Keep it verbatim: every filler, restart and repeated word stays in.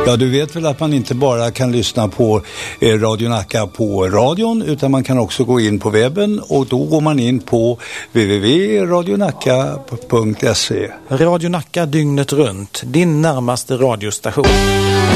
Ja, du vet väl att man inte bara kan lyssna på eh, Radio Nacka på radion, utan man kan också gå in på webben, och då går man in på w w w punkt radio nacka punkt se. Radio Nacka dygnet runt, din närmaste radiostation.